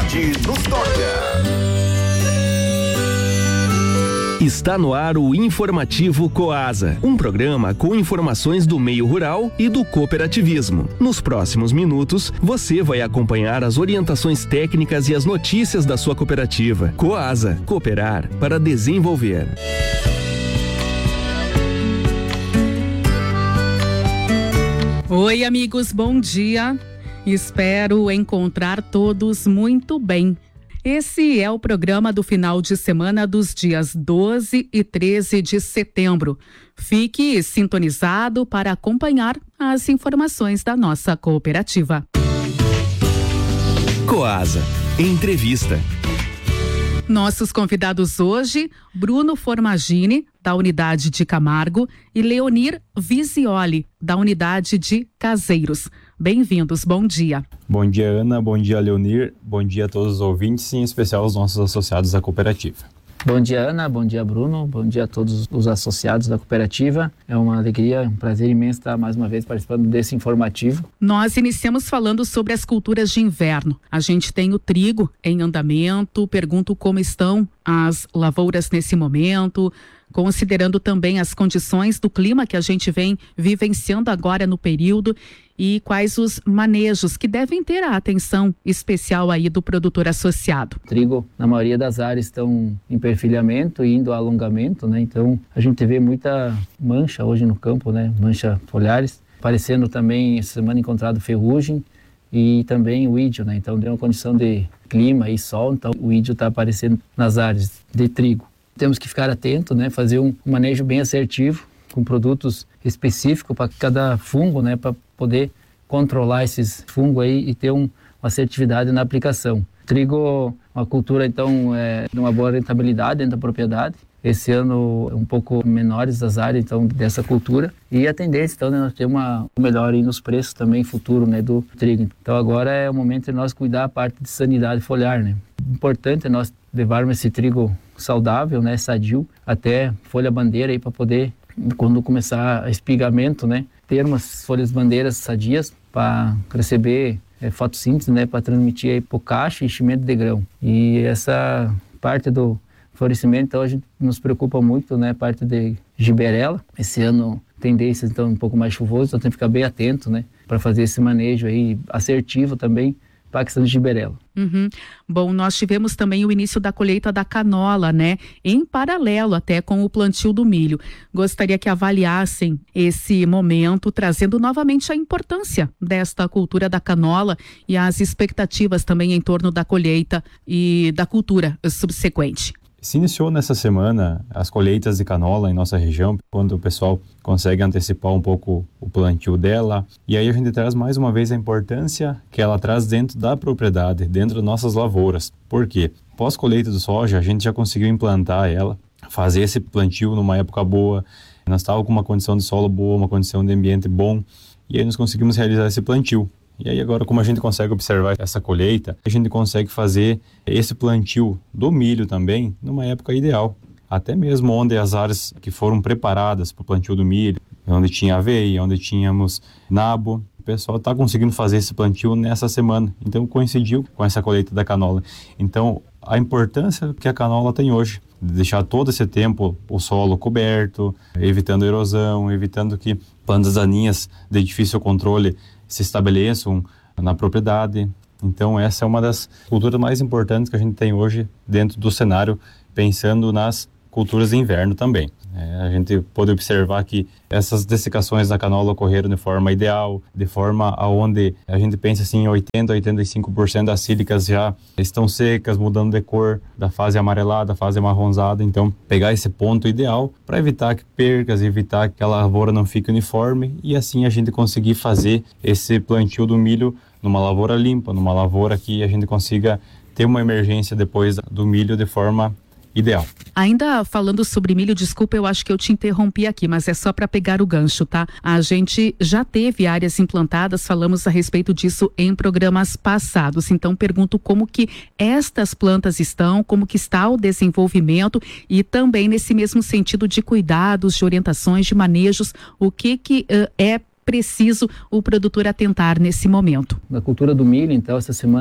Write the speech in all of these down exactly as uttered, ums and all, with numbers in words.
Saúde nos toca. Está no ar o Informativo Coasa, um programa com informações do meio rural e do cooperativismo. Nos próximos minutos, você vai acompanhar as orientações técnicas e as notícias da sua cooperativa. Coasa, cooperar para desenvolver. Oi, amigos, bom dia. Espero encontrar todos muito bem. Esse é o programa do final de semana dos dias doze e treze de setembro. Fique sintonizado para acompanhar as informações da nossa cooperativa. Coasa, entrevista. Nossos convidados hoje, Bruno Formagini, da unidade de Camargo, e Leonir Visioli, da unidade de Caseiros. Bem-vindos, bom dia. Bom dia, Ana, bom dia, Leonir, bom dia a todos os ouvintes, em especial os nossos associados da cooperativa. Bom dia, Ana, bom dia, Bruno, bom dia a todos os associados da cooperativa. É uma alegria, um prazer imenso estar mais uma vez participando desse informativo. Nós iniciamos falando sobre as culturas de inverno. A gente tem o trigo em andamento, pergunto como estão as lavouras nesse momento, considerando também as condições do clima que a gente vem vivenciando agora no período e quais os manejos que devem ter a atenção especial aí do produtor associado. O trigo, na maioria das áreas, estão em perfilhamento e indo a alongamento, né? Então, a gente vê muita mancha hoje no campo, né? Mancha foliares. Aparecendo também, essa semana, encontrado ferrugem e também o ídio, né? Então, deu uma condição de clima e sol, então o ídio está aparecendo nas áreas de trigo. Temos que ficar atento, né? Fazer um manejo bem assertivo, com produtos específicos para cada fungo, né? Para poder controlar esses fungos aí e ter um, uma assertividade na aplicação. Trigo, uma cultura, então, é, de uma boa rentabilidade dentro da propriedade. Esse ano, um pouco menores as áreas, então, dessa cultura. E a tendência, então, né, nós temos uma melhora aí nos preços também futuro, né, do trigo. Então, agora é o momento de nós cuidar a parte de sanidade foliar, né. Importante é nós levarmos esse trigo saudável, né, sadio, até folha bandeira aí para poder, quando começar espigamento, né, ter umas folhas bandeiras sadias para receber é, fotossíntese, né, para transmitir aí pro cacho e enchimento de grão. E essa parte do florescimento, então, a gente nos preocupa muito, né, a parte de giberela. Esse ano, tendência, então, um pouco mais chuvoso, então tem que ficar bem atento, né, para fazer esse manejo aí assertivo também para a questão de giberela. Uhum. Bom, nós tivemos também o início da colheita da canola, né? Em paralelo até com o plantio do milho. Gostaria que avaliassem esse momento, trazendo novamente a importância desta cultura da canola e as expectativas também em torno da colheita e da cultura subsequente. Se iniciou nessa semana as colheitas de canola em nossa região, quando o pessoal consegue antecipar um pouco o plantio dela. E aí a gente traz mais uma vez a importância que ela traz dentro da propriedade, dentro das nossas lavouras. Por quê? Pós-colheita do soja, a gente já conseguiu implantar ela, fazer esse plantio numa época boa. Nós estávamos com uma condição de solo boa, uma condição de ambiente bom, e aí nós conseguimos realizar esse plantio. E aí agora, como a gente consegue observar essa colheita, a gente consegue fazer esse plantio do milho também numa época ideal. Até mesmo onde as áreas que foram preparadas para o plantio do milho, onde tinha aveia, onde tínhamos nabo, o pessoal está conseguindo fazer esse plantio nessa semana. Então coincidiu com essa colheita da canola. Então a importância que a canola tem hoje, de deixar todo esse tempo o solo coberto, evitando erosão, evitando que plantas daninhas de difícil controle se estabeleçam na propriedade. Então essa é uma das culturas mais importantes que a gente tem hoje dentro do cenário, pensando nas culturas de inverno também. É, a gente pode observar que essas dessecações da canola ocorreram de forma ideal, de forma aonde a gente pensa assim, oitenta a oitenta e cinco por cento das sílicas já estão secas, mudando de cor, da fase amarelada, da fase amarronzada. Então, pegar esse ponto ideal para evitar que percas, evitar que a lavoura não fique uniforme e assim a gente conseguir fazer esse plantio do milho numa lavoura limpa, numa lavoura que a gente consiga ter uma emergência depois do milho de forma ideal. Ainda falando sobre milho, desculpa, eu acho que eu te interrompi aqui, mas é só para pegar o gancho, tá? A gente já teve áreas implantadas, falamos a respeito disso em programas passados, então pergunto como que estas plantas estão, como que está o desenvolvimento e também nesse mesmo sentido de cuidados, de orientações, de manejos, o que que uh, é preciso o produtor atentar nesse momento. Na cultura do milho, então, essa semana aí,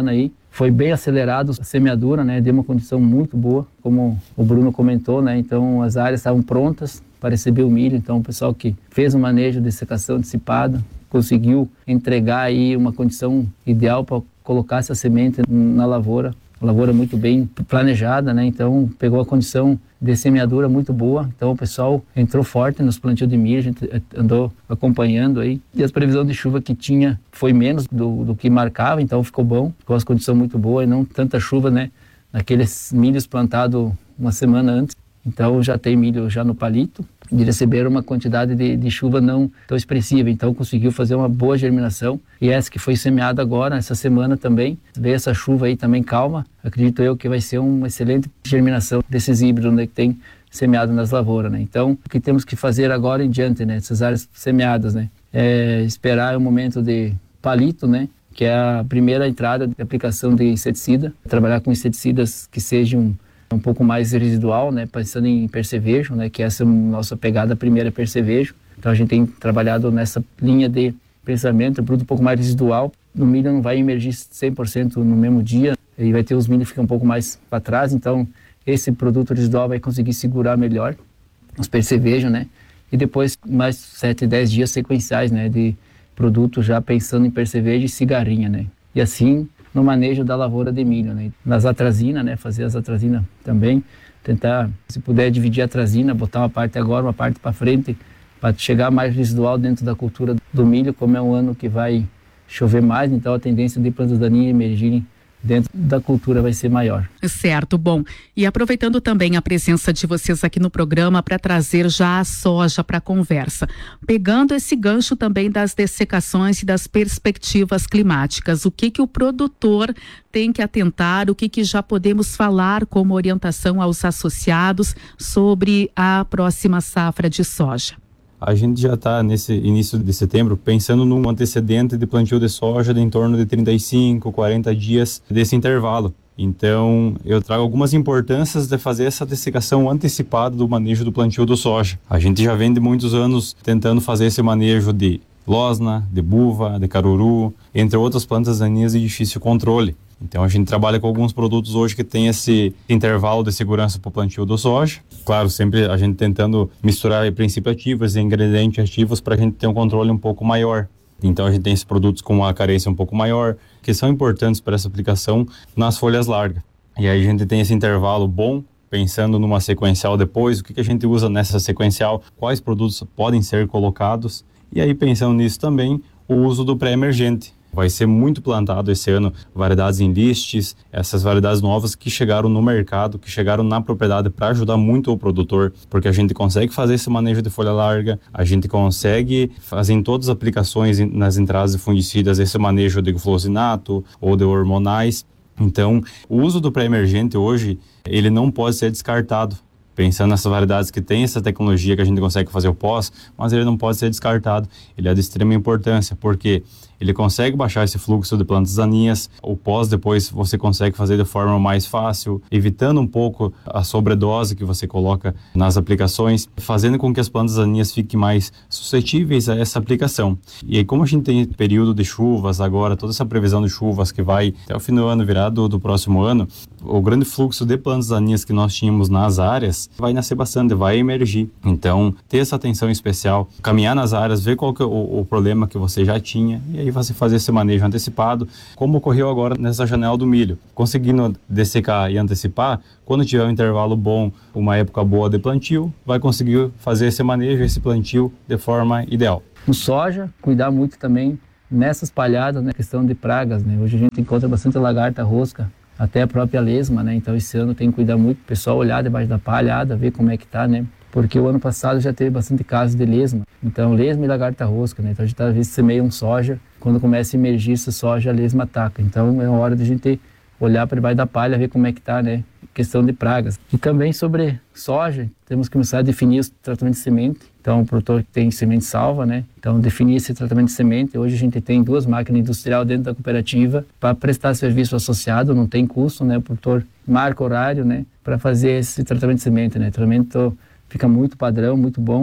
foi bem acelerado a semeadura, né? Deu uma condição muito boa, como o Bruno comentou, né? Então as áreas estavam prontas para receber o milho, então o pessoal que fez o manejo de secação antecipada conseguiu entregar aí uma condição ideal para colocar essa semente na lavoura. A lavoura muito bem planejada, né? Então pegou a condição de semeadura muito boa. Então o pessoal entrou forte nos plantios de milho, a gente andou acompanhando aí. E as previsões de chuva que tinha foi menos do, do que marcava, então ficou bom. Ficou as condições muito boas e não tanta chuva, né? Naqueles milhos plantados uma semana antes. Então já tem milho já no palito e receberam uma quantidade de, de chuva não tão expressiva, então conseguiu fazer uma boa germinação. E essa que foi semeada agora, essa semana também, veio essa chuva aí também calma, acredito eu que vai ser uma excelente germinação desses híbridos, né, que tem semeado nas lavouras, né? Então o que temos que fazer agora em diante, né, essas áreas semeadas, né, é esperar o momento de palito, né, que é a primeira entrada de aplicação de inseticida, trabalhar com inseticidas que sejam um pouco mais residual, né, pensando em percevejo, né, que essa é a nossa pegada primeira, é percevejo. Então a gente tem trabalhado nessa linha de pensamento, produto um pouco mais residual. O milho não vai emergir cem por cento no mesmo dia, e vai ter os milhos que ficam um pouco mais para trás, então esse produto residual vai conseguir segurar melhor os percevejos, né, e depois mais sete, dez dias sequenciais, né, de produto já pensando em percevejo e cigarrinha, né, e assim no manejo da lavoura de milho, né? Nas atrazinas, né? Fazer as atrazinas também, tentar, se puder dividir a atrazina, botar uma parte agora, uma parte para frente, para chegar mais residual dentro da cultura do milho, como é um ano que vai chover mais, então a tendência de plantas daninhas emergirem dentro da cultura vai ser maior. Certo, bom. E aproveitando também a presença de vocês aqui no programa para trazer já a soja para a conversa, pegando esse gancho também das dessecações e das perspectivas climáticas, o que que o produtor tem que atentar, o que que já podemos falar como orientação aos associados sobre a próxima safra de soja? A gente já está nesse início de setembro pensando num antecedente de plantio de soja de em torno de trinta e cinco, quarenta dias desse intervalo. Então, eu trago algumas importâncias de fazer essa dessecação antecipada do manejo do plantio do soja. A gente já vem de muitos anos tentando fazer esse manejo de losna, de buva, de caruru, entre outras plantas daninhas de difícil controle. Então a gente trabalha com alguns produtos hoje que tem esse intervalo de segurança para o plantio do soja. Claro, sempre a gente tentando misturar princípios ativos e ingredientes ativos para a gente ter um controle um pouco maior. Então a gente tem esses produtos com uma carência um pouco maior, que são importantes para essa aplicação nas folhas largas. E aí a gente tem esse intervalo bom, pensando numa sequencial depois, o que, que a gente usa nessa sequencial, quais produtos podem ser colocados. E aí pensando nisso também, o uso do pré-emergente. Vai ser muito plantado esse ano variedades em listes, essas variedades novas que chegaram no mercado, que chegaram na propriedade para ajudar muito o produtor, porque a gente consegue fazer esse manejo de folha larga, a gente consegue fazer em todas as aplicações nas entradas de fungicidas esse manejo de glufosinato ou de hormonais. Então, o uso do pré-emergente hoje, ele não pode ser descartado. Pensando nessas variedades que tem essa tecnologia que a gente consegue fazer o pós, mas ele não pode ser descartado. Ele é de extrema importância, porque ele consegue baixar esse fluxo de plantas daninhas. O pós depois você consegue fazer de forma mais fácil, evitando um pouco a sobredose que você coloca nas aplicações, fazendo com que as plantas daninhas fiquem mais suscetíveis a essa aplicação. E aí, como a gente tem período de chuvas agora, toda essa previsão de chuvas que vai até o fim do ano, virar do, do próximo ano, o grande fluxo de plantas daninhas que nós tínhamos nas áreas vai nascer bastante, vai emergir. Então, ter essa atenção especial, caminhar nas áreas, ver qual que é o, o problema que você já tinha, e aí você fazer esse manejo antecipado, como ocorreu agora nessa janela do milho. Conseguindo dessecar e antecipar, quando tiver um intervalo bom, uma época boa de plantio, vai conseguir fazer esse manejo, esse plantio de forma ideal. No soja, cuidar muito também nessas palhadas, né, questão de pragas, né? Hoje a gente encontra bastante lagarta, rosca, até a própria lesma, né? Então esse ano tem que cuidar muito, o pessoal olhar debaixo da palhada, ver como é que tá, né? Porque o ano passado já teve bastante casos de lesma. Então, lesma e lagarta rosca, né? Então, a gente às vezes semeia um soja, quando começa a emergir essa soja, a lesma ataca. Então, é hora de a gente olhar para debaixo da palha, ver como é que tá, né? Questão de pragas. E também sobre soja, temos que começar a definir os tratamentos de semente. Então, o produtor que tem semente salva, né? Então, definir esse tratamento de semente. Hoje a gente tem duas máquinas industriais dentro da cooperativa para prestar serviço associado, não tem custo, né? O produtor marca horário, né? Para fazer esse tratamento de semente, né? Tratamento fica muito padrão, muito bom.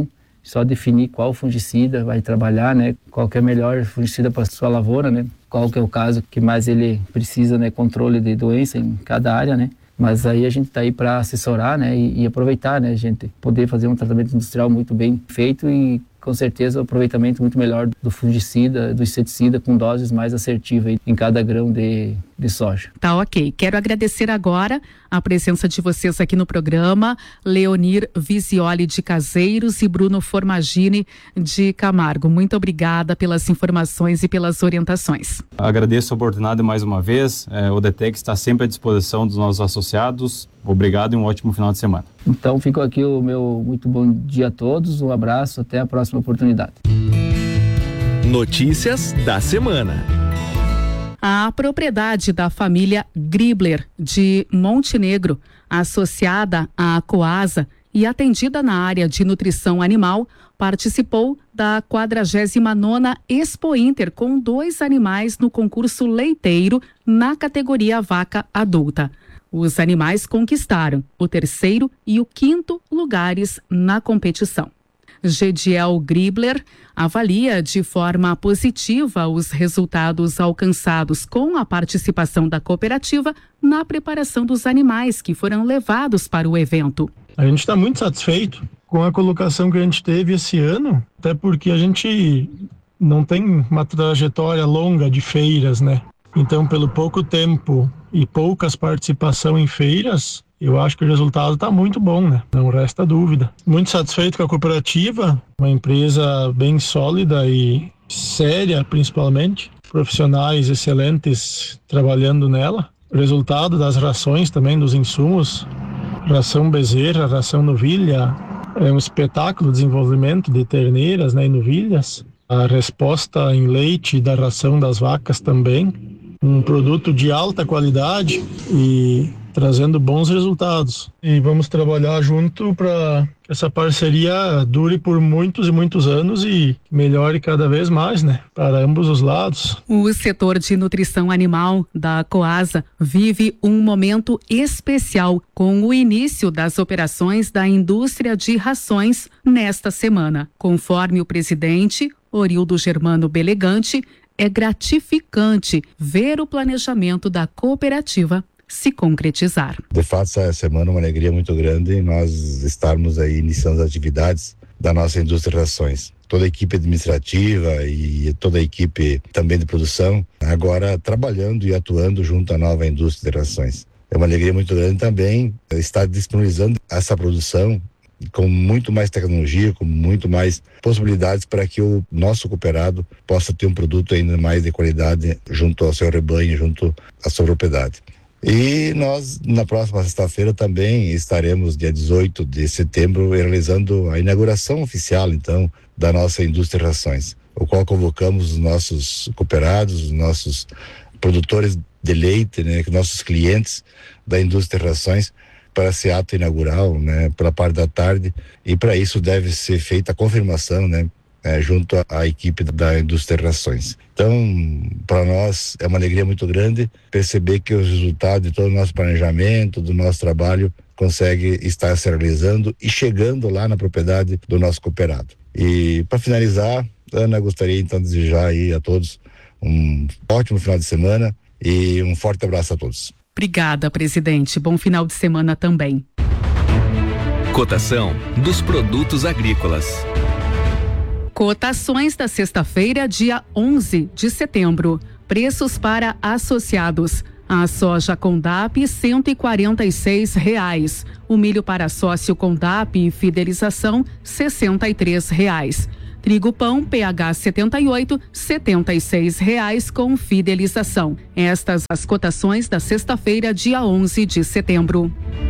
só definir qual fungicida vai trabalhar, né? Qual que é melhor fungicida para sua lavoura, né? Qual que é o caso que mais ele precisa, né? Controle de doença em cada área, né? Mas aí a gente está aí para assessorar, né? E, e aproveitar, né, gente? Poder fazer um tratamento industrial muito bem feito e com certeza o aproveitamento muito melhor do fungicida, do inseticida, com doses mais assertivas em cada grão de, de soja. Tá ok. Quero agradecer agora a presença de vocês aqui no programa, Leonir Visioli de Caseiros e Bruno Formagini de Camargo. Muito obrigada pelas informações e pelas orientações. Agradeço a oportunidade mais uma vez. É, o DETEC está sempre à disposição dos nossos associados. Obrigado e um ótimo final de semana. Então, fico aqui o meu muito bom dia a todos. Um abraço, até a próxima oportunidade. Notícias da semana. A propriedade da família Gribler de Montenegro, associada à Coasa e atendida na área de nutrição animal, participou da quadragésima nona Expo Inter com dois animais no concurso leiteiro na categoria vaca adulta. Os animais conquistaram o terceiro e o quinto lugares na competição. Gediel Gribler avalia de forma positiva os resultados alcançados com a participação da cooperativa na preparação dos animais que foram levados para o evento. A gente está muito satisfeito com a colocação que a gente teve esse ano, até porque a gente não tem uma trajetória longa de feiras, né? Então, pelo pouco tempo e poucas participação em feiras, eu acho que o resultado está muito bom, né? Não resta dúvida. Muito satisfeito com a cooperativa, uma empresa bem sólida e séria, principalmente. Profissionais excelentes trabalhando nela. O resultado das rações também, dos insumos. Ração bezerra, ração novilha. É um espetáculo de desenvolvimento de terneiras, né, e novilhas. A resposta em leite da ração das vacas também. Um produto de alta qualidade e trazendo bons resultados. E vamos trabalhar junto para que essa parceria dure por muitos e muitos anos e melhore cada vez mais, né? Para ambos os lados. O setor de nutrição animal da Coasa vive um momento especial com o início das operações da indústria de rações nesta semana. Conforme o presidente Orildo Germano Belegante, é gratificante ver o planejamento da cooperativa se concretizar. De fato, essa semana é uma alegria muito grande nós estarmos aí iniciando as atividades da nossa indústria de rações. Toda a equipe administrativa e toda a equipe também de produção agora trabalhando e atuando junto à nova indústria de rações. É uma alegria muito grande também estar disponibilizando essa produção com muito mais tecnologia, com muito mais possibilidades para que o nosso cooperado possa ter um produto ainda mais de qualidade junto ao seu rebanho, junto à sua propriedade. E nós, na próxima sexta-feira, também estaremos, dia dezoito de setembro, realizando a inauguração oficial, então, da nossa indústria de rações, o qual convocamos os nossos cooperados, os nossos produtores de leite, né, nossos clientes da indústria de rações, para esse ato inaugural, né, pela parte da tarde, e para isso deve ser feita a confirmação, né, é, junto à, à equipe da indústria de rações. Então, para nós é uma alegria muito grande perceber que os resultados de todo o nosso planejamento, do nosso trabalho, consegue estar se realizando e chegando lá na propriedade do nosso cooperado. E para finalizar, Ana, gostaria então de desejar aí a todos um ótimo final de semana e um forte abraço a todos. Obrigada, presidente. Bom final de semana também. Cotação dos produtos agrícolas. Cotações da sexta-feira, dia onze de setembro. Preços para associados. A soja Condap, cento e quarenta e seis reais. O milho para sócio Condap e fidelização, sessenta e três reais. Trigo pão P H setenta e oito, setenta e seis reais com fidelização. Estas as cotações da sexta-feira, dia onze de setembro.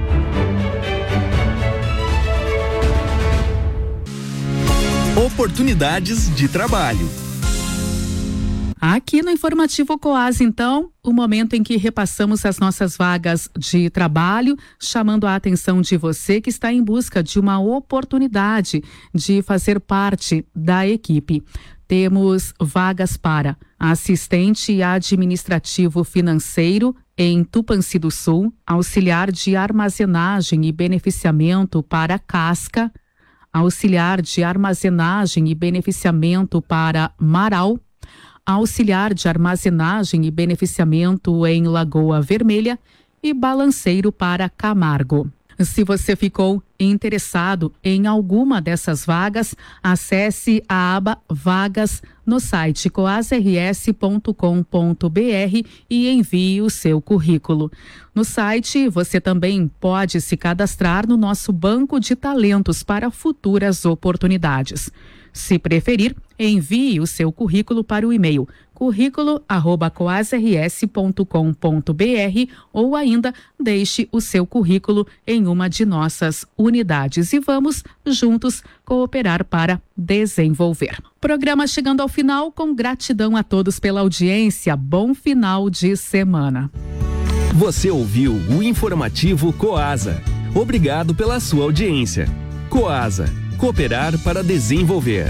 Oportunidades de trabalho. Aqui no Informativo Coasa, então, o momento em que repassamos as nossas vagas de trabalho, chamando a atenção de você que está em busca de uma oportunidade de fazer parte da equipe. Temos vagas para assistente administrativo financeiro em Tupanci do Sul, auxiliar de armazenagem e beneficiamento para casca, auxiliar de armazenagem e beneficiamento para Marau, auxiliar de armazenagem e beneficiamento em Lagoa Vermelha e balanceiro para Camargo. Se você ficou interessado em alguma dessas vagas, acesse a aba Vagas no site coasa r s ponto com ponto b r e envie o seu currículo. No site, você também pode se cadastrar no nosso banco de talentos para futuras oportunidades. Se preferir, envie o seu currículo para o e-mail currículo arroba coasa r s ponto com ponto b r ou ainda deixe o seu currículo em uma de nossas unidades e vamos juntos cooperar para desenvolver. Programa chegando ao final, com gratidão a todos pela audiência. Bom final de semana. Você ouviu o informativo Coasa. Obrigado pela sua audiência. Coasa, cooperar para desenvolver.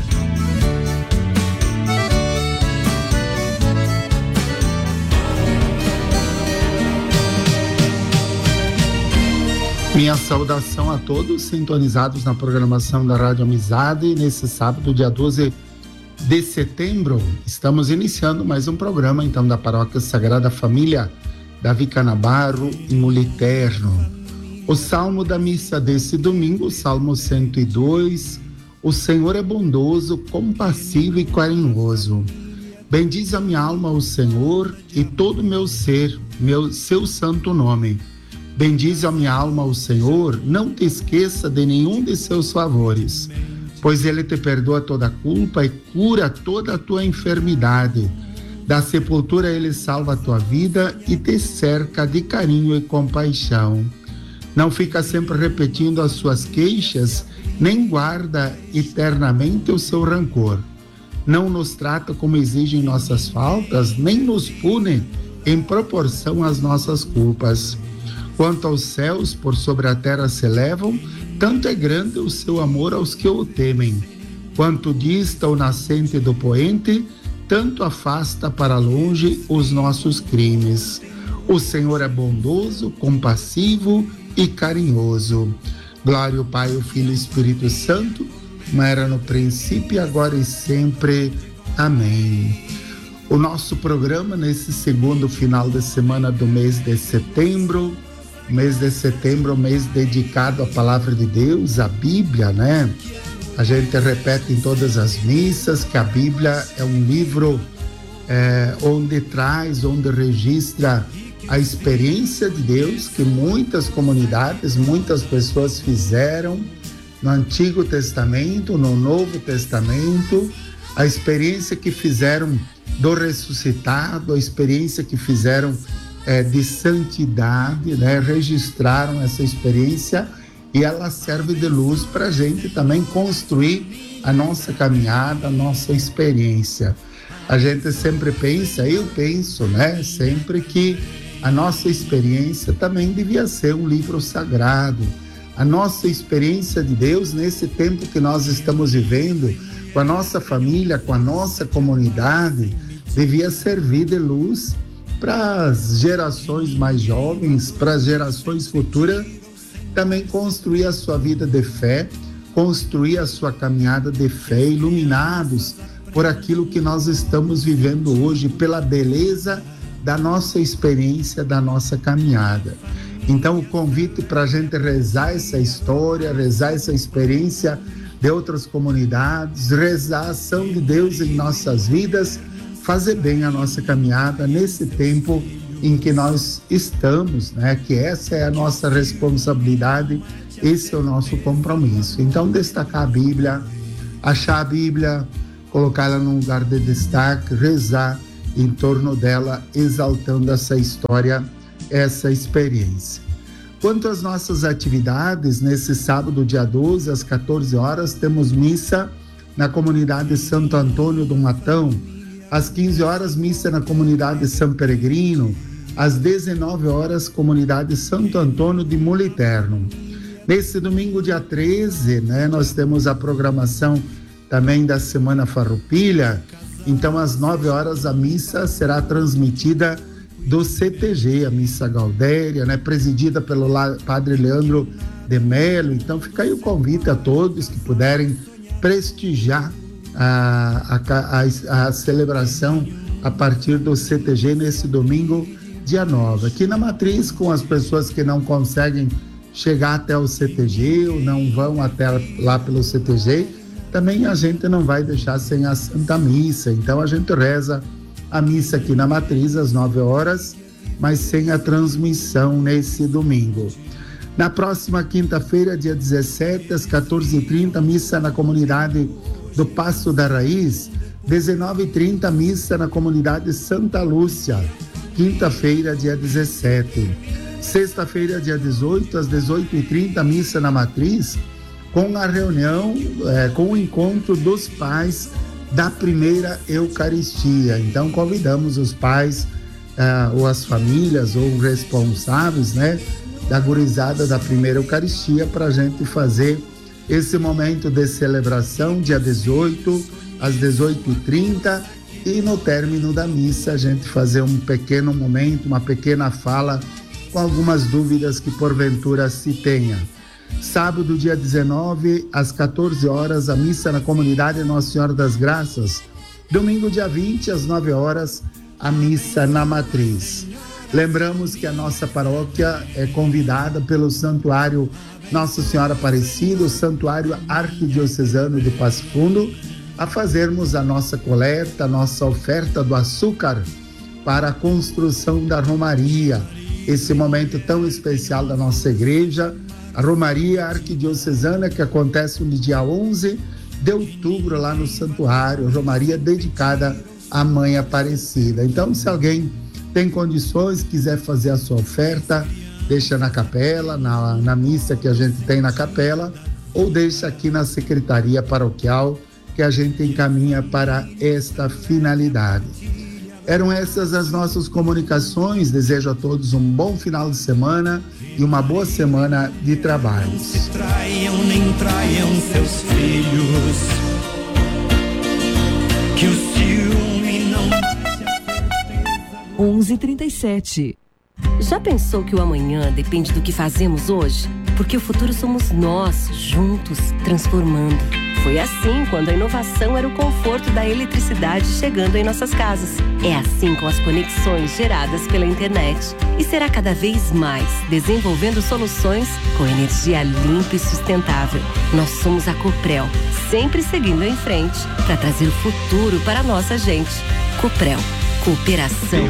Minha saudação a todos sintonizados na programação da Rádio Amizade. Nesse sábado, dia doze de setembro, estamos iniciando mais um programa então da Paróquia Sagrada Família Davi Canabarro em Muliterno. O salmo da missa desse domingo, Salmo cento e dois, o Senhor é bondoso, compassivo e carinhoso. Bendiz a minha alma o Senhor e todo o meu ser, meu, seu santo nome. Bendize a minha alma o Senhor, não te esqueça de nenhum de seus favores, pois Ele te perdoa toda a culpa e cura toda a tua enfermidade. Da sepultura Ele salva a tua vida e te cerca de carinho e compaixão. Não fica sempre repetindo as suas queixas, nem guarda eternamente o seu rancor. Não nos trata como exigem nossas faltas, nem nos pune em proporção às nossas culpas. Quanto aos céus, por sobre a terra se elevam, tanto é grande o seu amor aos que o temem. Quanto dista o nascente do poente, tanto afasta para longe os nossos crimes. O Senhor é bondoso, compassivo e carinhoso. Glória ao Pai, ao Filho e ao Espírito Santo, como era no princípio, agora e sempre. Amém. O nosso programa nesse segundo final de semana do mês de setembro, mês de setembro, mês dedicado à Palavra de Deus, à Bíblia, né? A gente repete em todas as missas que a Bíblia é um livro é, onde traz, onde registra a experiência de Deus que muitas comunidades, muitas pessoas fizeram no Antigo Testamento, no Novo Testamento, a experiência que fizeram do ressuscitado, a experiência que fizeram É, de santidade, né? Registraram essa experiência e ela serve de luz para a gente também construir a nossa caminhada, a nossa experiência. A gente sempre pensa, eu penso, né? Sempre que a nossa experiência também devia ser um livro sagrado. A nossa experiência de Deus nesse tempo que nós estamos vivendo, com a nossa família, com a nossa comunidade, devia servir de luz para as gerações mais jovens, para as gerações futuras, também construir a sua vida de fé, construir a sua caminhada de fé, iluminados por aquilo que nós estamos vivendo hoje, pela beleza da nossa experiência, da nossa caminhada. Então, o convite para a gente rezar essa história, rezar essa experiência de outras comunidades, rezar a ação de Deus em nossas vidas, fazer bem a nossa caminhada nesse tempo em que nós estamos, né? Que essa é a nossa responsabilidade, esse é o nosso compromisso. Então, destacar a Bíblia, achar a Bíblia, colocá-la num lugar de destaque, rezar em torno dela, exaltando essa história, essa experiência. Quanto às nossas atividades, nesse sábado, dia doze, às quatorze horas, temos missa na comunidade Santo Antônio do Matão. Às quinze horas, missa na comunidade São Peregrino. Às dezenove horas, comunidade Santo Antônio de Muliterno. Nesse domingo, dia treze, né, nós temos a programação também da Semana Farroupilha. Então, às nove horas, a missa será transmitida do C T G, a missa Gaudéria, né, presidida pelo Padre Leandro de Melo. Então fica aí o convite a todos que puderem prestigiar a, a, a, a celebração a partir do C T G nesse domingo, dia nove. Aqui na Matriz, com as pessoas que não conseguem chegar até o C T G ou não vão até lá pelo C T G, também a gente não vai deixar sem a Santa Missa. Então a gente reza a missa aqui na Matriz às nove horas, mas sem a transmissão nesse domingo. Na próxima quinta-feira, dia dezessete, às quatorze e trinta, missa na comunidade do Passo da Raiz. dezenove e trinta, missa na comunidade Santa Lúcia. Quinta-feira, dia dezessete. Sexta-feira, dia dezoito, às dezoito e trinta, missa na Matriz, com a reunião, é, com o encontro dos pais da primeira Eucaristia. Então, convidamos os pais, é, ou as famílias, ou responsáveis, né, da gurizada da primeira Eucaristia, para a gente fazer esse momento de celebração, dia dezoito, às dezoito e trinta, e no término da missa a gente fazer um pequeno momento, uma pequena fala com algumas dúvidas que porventura se tenha. Sábado, dia dezenove, às quatorze horas, a missa na comunidade Nossa Senhora das Graças. Domingo, dia vinte, às nove horas, a missa na Matriz. Lembramos que a nossa paróquia é convidada pelo Santuário Nossa Senhora Aparecida, o Santuário Arquidiocesano de Passo Fundo, a fazermos a nossa coleta, a nossa oferta do açúcar para a construção da Romaria. Esse momento tão especial da nossa igreja, a Romaria Arquidiocesana, que acontece no dia onze de outubro lá no Santuário, Romaria dedicada à Mãe Aparecida. Então, se alguém tem condições, quiser fazer a sua oferta, deixa na capela, na, na missa que a gente tem na capela, ou deixa aqui na Secretaria Paroquial, que a gente encaminha para esta finalidade. Eram essas as nossas comunicações. Desejo a todos um bom final de semana e uma boa semana de trabalho. Não se traiam nem traiam seus filhos, que o ciúme não... onze e trinta e sete. Já pensou que o amanhã depende do que fazemos hoje? Porque o futuro somos nós, juntos, transformando. Foi assim quando a inovação era o conforto da eletricidade chegando em nossas casas. É assim com as conexões geradas pela internet. E será cada vez mais, desenvolvendo soluções com energia limpa e sustentável. Nós somos a Coprel, sempre seguindo em frente para trazer o futuro para a nossa gente. Coprel, cooperação